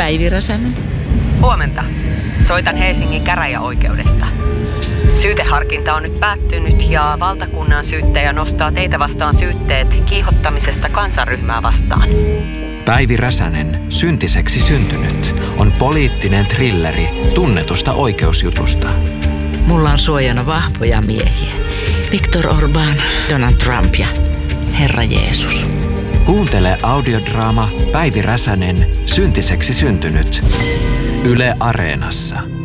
Päivi Räsänen. Huomenta. Soitan Helsingin käräjäoikeudesta. Syyteharkinta on nyt päättynyt ja valtakunnan syyttäjä nostaa teitä vastaan syytteet kiihottamisesta kansanryhmää vastaan. Päivi Räsänen, syntiseksi syntynyt, on poliittinen thrilleri tunnetusta oikeusjutusta. Mulla on suojana vahvoja miehiä. Viktor Orbán, Donald Trump ja Herra Jeesus. Kuuntele audiodraama Päivi Räsänen, syntiseksi syntynyt. Yle Areenassa.